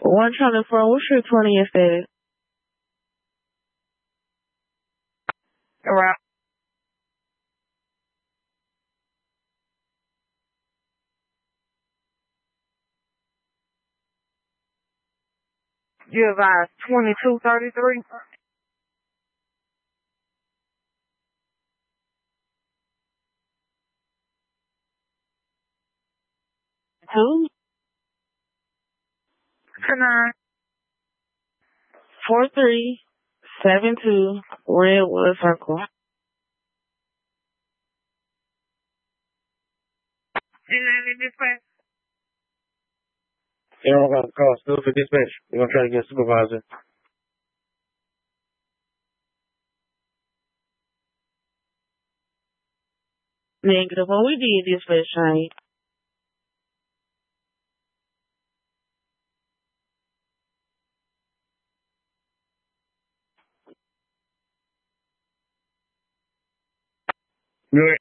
One Charlie 4, what's your 20th status? Around. You advise 2233? Two? 4372 Redwood Circle. Dispatch. They don't got the call. Still for dispatch. We're going to try to get a supervisor. Negative. Well, we did dispatch train. Good.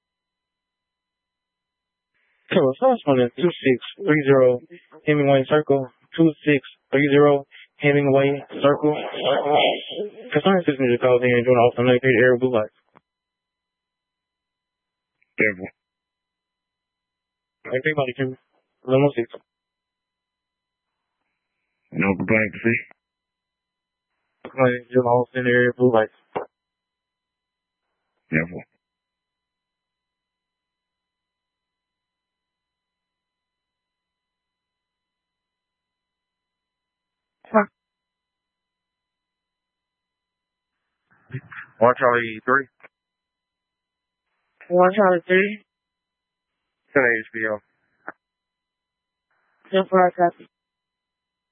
So, first one is 2630 Hemingway Circle. 2630 Hemingway Circle. Concerned citizen just called in and doing off the medicated area blue lights. Careful. Everybody can. 116. No complaint to see. Doing off in the area blue lights. Careful. One Charlie 3. One Charlie 3. 10 HBO. 10 copy.